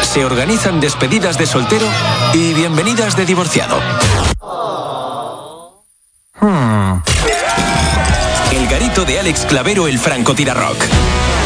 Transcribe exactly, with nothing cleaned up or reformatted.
Se organizan despedidas de soltero y bienvenidas de divorciado. Hmm. El garito de Alex Clavero, el francotirarrock.